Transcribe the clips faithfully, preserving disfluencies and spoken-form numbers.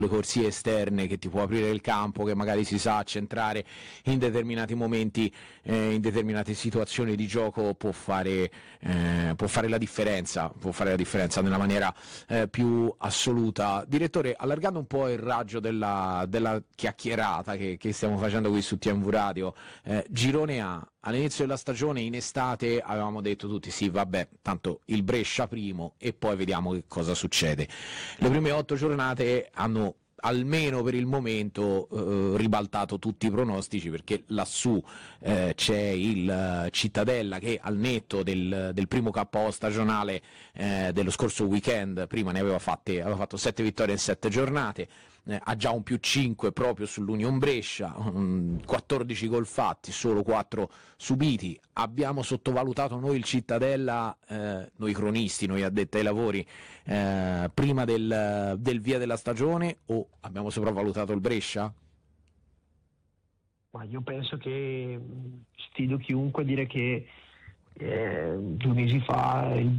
le corsie esterne, che ti può aprire il campo, che magari si sa centrare in determinati momenti, eh, in determinate situazioni di gioco, può fare, eh, può fare la differenza, può fare la differenza nella maniera eh, più assoluta. Direttore, allargando un po' il raggio della, della chiacchierata che, che stiamo facendo qui su T M V Radio, eh, Girone A, all'inizio della stagione, in estate, avevamo detto tutti sì, vabbè, tanto il Brescia primo e poi vediamo che cosa succede. Le prime otto giornate hanno almeno per il momento eh, ribaltato tutti i pronostici, perché lassù eh, c'è il Cittadella che al netto del, del primo K O stagionale eh, dello scorso weekend, prima ne aveva fatte, aveva fatto sette vittorie in sette giornate, eh, ha già un più cinque proprio sull'Union Brescia, um, quattordici gol fatti, solo quattro subiti. Abbiamo sottovalutato noi il Cittadella, eh, noi cronisti, noi addetti ai lavori, eh, prima del, del via della stagione, o abbiamo sopravvalutato il Brescia? Ma io penso che sfido chiunque a dire che eh, due mesi fa eh,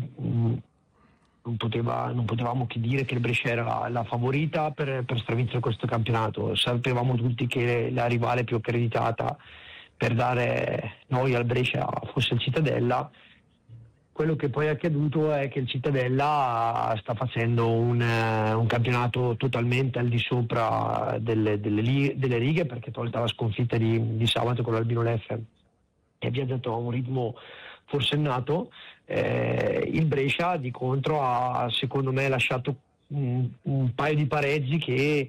non, poteva, non potevamo che dire che il Brescia era la favorita per, per stravincere questo campionato. Sapevamo tutti che la rivale più accreditata per dare noi al Brescia fosse il Cittadella. Quello che poi è accaduto è che il Cittadella sta facendo un, un campionato totalmente al di sopra delle, delle, delle righe, perché tolta la sconfitta di, di sabato con l'Albino Leffe è viaggiato a un ritmo forsennato. Eh, il Brescia di contro ha secondo me lasciato un, un paio di pareggi che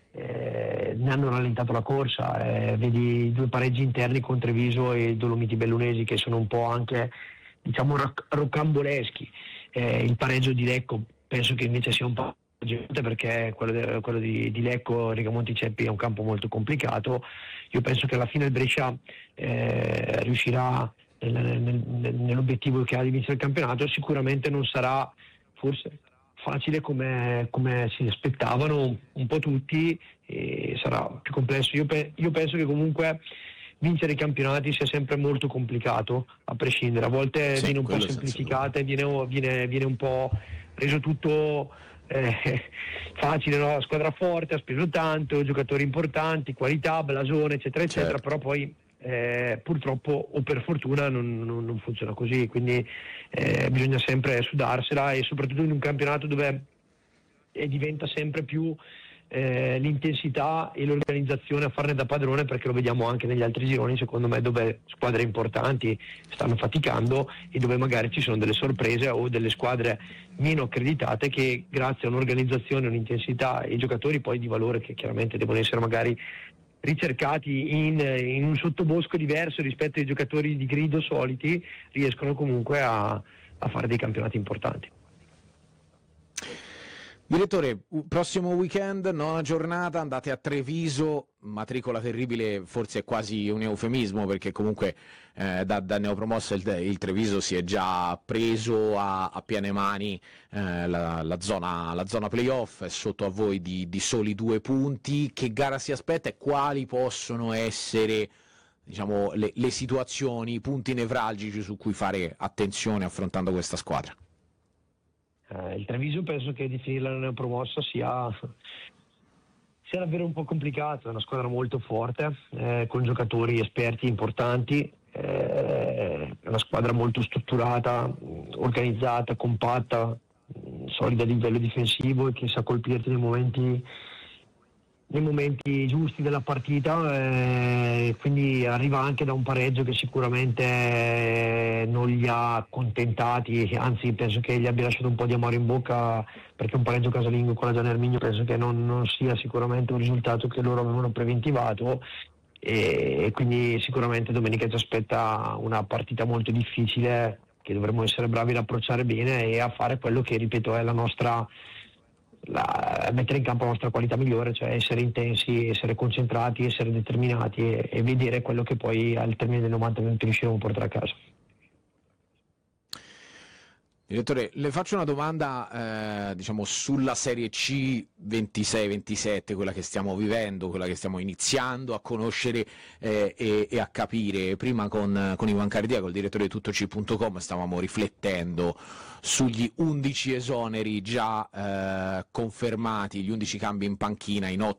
eh, ne hanno rallentato la corsa. Eh, vedi due pareggi interni con Treviso e Dolomiti Bellunesi che sono un po' anche, diciamo, roc- rocamboleschi. Eh, il pareggio di Lecco penso che invece sia un po' perché quello, de- quello di-, di Lecco, Rigamonti Ceppi, è un campo molto complicato. Io penso che alla fine il Brescia eh, riuscirà nel- nel- nell'obiettivo che ha di vincere il campionato. Sicuramente non sarà forse facile come, come si aspettavano un po' tutti, e sarà più complesso. Io, pe- io penso che comunque vincere i campionati sia sempre molto complicato, a prescindere. A volte Sì, viene un po' quello semplificata e viene, viene, viene un po' reso tutto eh, facile, no? La squadra forte, ha speso tanto, giocatori importanti, qualità, blasone, eccetera, eccetera, certo. però poi eh, purtroppo o per fortuna non, non, non funziona così, quindi eh, bisogna sempre sudarsela, e soprattutto in un campionato dove eh, diventa sempre più Eh, l'intensità e l'organizzazione a farne da padrone, perché lo vediamo anche negli altri gironi, secondo me, dove squadre importanti stanno faticando e dove magari ci sono delle sorprese o delle squadre meno accreditate che grazie a un'organizzazione, un'intensità e giocatori poi di valore che chiaramente devono essere magari ricercati in, in un sottobosco diverso rispetto ai giocatori di grido soliti, riescono comunque a, a fare dei campionati importanti. Direttore, prossimo weekend, nona giornata, andate a Treviso, matricola terribile, forse è quasi un eufemismo, perché comunque eh, da, da neopromossa il, il Treviso si è già preso a, a piene mani eh, la, la, zona, la zona playoff, è sotto a voi di, di soli due punti. Che gara si aspetta e quali possono essere, diciamo, le, le situazioni, i punti nevralgici su cui fare attenzione affrontando questa squadra? Eh, il Treviso penso che definirla neopromossa sia, sia davvero un po' complicato. È una squadra molto forte, eh, con giocatori esperti importanti, eh, è una squadra molto strutturata, organizzata, compatta, solida a livello difensivo e che sa colpirti nei momenti nei momenti giusti della partita, eh, quindi arriva anche da un pareggio che sicuramente eh, non li ha accontentati, anzi penso che gli abbia lasciato un po' di amaro in bocca, perché un pareggio casalingo con la Gian Erminio penso che non, non sia sicuramente un risultato che loro avevano preventivato, e, e quindi sicuramente domenica ci aspetta una partita molto difficile che dovremo essere bravi ad approcciare bene e a fare quello che, ripeto, è la nostra La, mettere in campo la nostra qualità migliore, cioè essere intensi, essere concentrati, essere determinati e, e vedere quello che poi al termine dei novanta minuti riusciremo a portare a casa. Direttore, le faccio una domanda eh, diciamo sulla Serie C ventisei ventisette, quella che stiamo vivendo, quella che stiamo iniziando a conoscere eh, e, e a capire. Prima con, con Ivan Cardia, col direttore di tuttoc punto com, stavamo riflettendo sugli undici esoneri già eh, confermati, gli undici cambi in panchina in otto